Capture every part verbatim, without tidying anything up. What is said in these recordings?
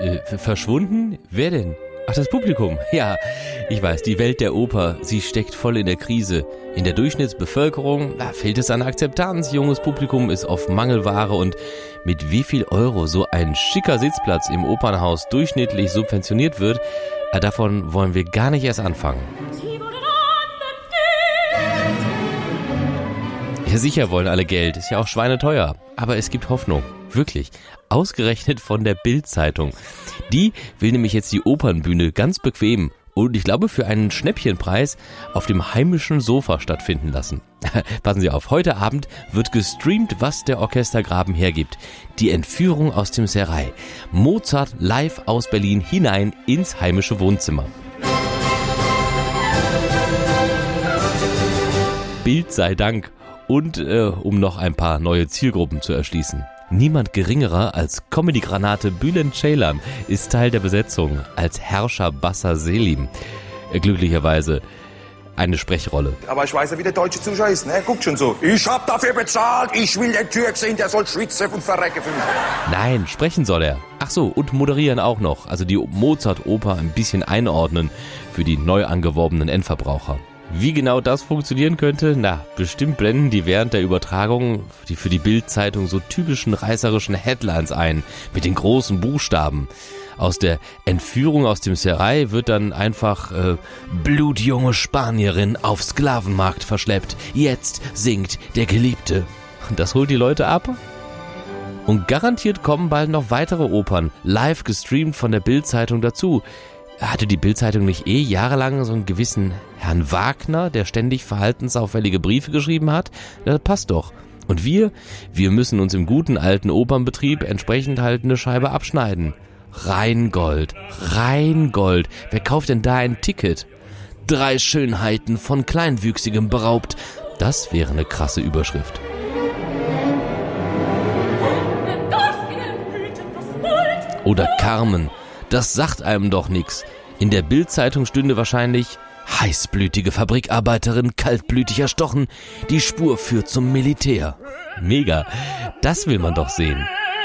Äh, verschwunden? Wer denn? Ach, das Publikum. Ja, ich weiß, die Welt der Oper, sie steckt voll in der Krise. In der Durchschnittsbevölkerung, da fehlt es an Akzeptanz. Junges Publikum ist auf Mangelware und mit wie viel Euro so ein schicker Sitzplatz im Opernhaus durchschnittlich subventioniert wird, äh, davon wollen wir gar nicht erst anfangen. Ja, sicher wollen alle Geld, ist ja auch schweineteuer. Aber es gibt Hoffnung. Wirklich. Ausgerechnet von der Bild-Zeitung. Die will nämlich jetzt die Opernbühne ganz bequem und ich glaube für einen Schnäppchenpreis auf dem heimischen Sofa stattfinden lassen. Passen Sie auf, heute Abend wird gestreamt, was der Orchestergraben hergibt. Die Entführung aus dem Serail. Mozart live aus Berlin hinein ins heimische Wohnzimmer. Bild sei Dank. Und äh, um noch ein paar neue Zielgruppen zu erschließen. Niemand geringerer als Comedy-Granate Bülent Ceylan ist Teil der Besetzung als Herrscher Bassa Selim. Äh, glücklicherweise eine Sprechrolle. Aber ich weiß ja, wie der deutsche Zuschauer ist, ne? Guckt schon so. Ich hab dafür bezahlt, ich will den Türk sehen, der soll schwitzen und verrecken für mich. Nein, sprechen soll er. Ach so, und moderieren auch noch. Also die Mozart-Oper ein bisschen einordnen für die neu angeworbenen Endverbraucher. Wie genau das funktionieren könnte? Na, bestimmt blenden die während der Übertragung die für die Bild-Zeitung so typischen reißerischen Headlines ein, mit den großen Buchstaben. Aus der Entführung aus dem Serail wird dann einfach äh, blutjunge Spanierin auf Sklavenmarkt verschleppt. Jetzt singt der Geliebte. Das holt die Leute ab. Und garantiert kommen bald noch weitere Opern, live gestreamt von der Bild-Zeitung dazu. Hatte die Bild-Zeitung nicht eh jahrelang so einen gewissen Herrn Wagner, der ständig verhaltensauffällige Briefe geschrieben hat? Das passt doch. Und wir, wir müssen uns im guten alten Opernbetrieb entsprechend halt eine Scheibe abschneiden. Rheingold, Rheingold. Wer kauft denn da ein Ticket? Drei Schönheiten von Kleinwüchsigem beraubt. Das wäre eine krasse Überschrift. Oder Carmen. Das sagt einem doch nix. In der Bild-Zeitung stünde wahrscheinlich heißblütige Fabrikarbeiterin kaltblütig erstochen. Die Spur führt zum Militär. Mega. Das will man doch sehen.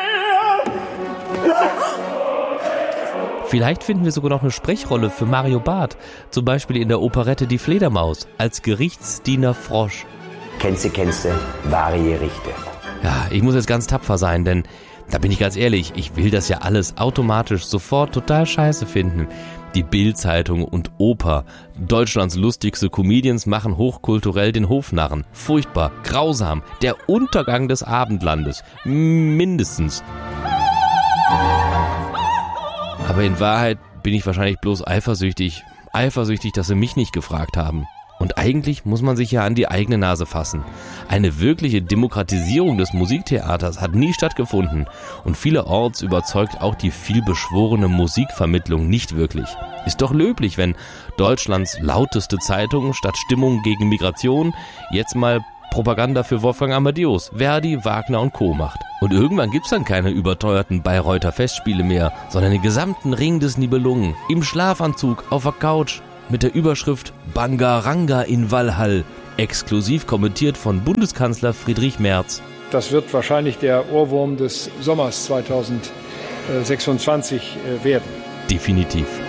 Vielleicht finden wir sogar noch eine Sprechrolle für Mario Barth. Zum Beispiel in der Operette Die Fledermaus als Gerichtsdiener Frosch. Kennste, kennste, wahre Gerichte. Ja, ich muss jetzt ganz tapfer sein, denn da bin ich ganz ehrlich, ich will das ja alles automatisch sofort total scheiße finden. Die Bild-Zeitung und Oper, Deutschlands lustigste Comedians machen hochkulturell den Hofnarren. Furchtbar, grausam, der Untergang des Abendlandes, mindestens. Aber in Wahrheit bin ich wahrscheinlich bloß eifersüchtig, eifersüchtig, dass sie mich nicht gefragt haben. Und eigentlich muss man sich ja an die eigene Nase fassen. Eine wirkliche Demokratisierung des Musiktheaters hat nie stattgefunden und vielerorts überzeugt auch die vielbeschworene Musikvermittlung nicht wirklich. Ist doch löblich, wenn Deutschlands lauteste Zeitung statt Stimmung gegen Migration jetzt mal Propaganda für Wolfgang Amadeus, Verdi, Wagner und Co. macht. Und irgendwann gibt's dann keine überteuerten Bayreuther Festspiele mehr, sondern den gesamten Ring des Nibelungen, im Schlafanzug, auf der Couch, mit der Überschrift Bangaranga in Walhall, exklusiv kommentiert von Bundeskanzler Friedrich Merz. Das wird wahrscheinlich der Ohrwurm des Sommers zweitausendsechsundzwanzig werden. Definitiv.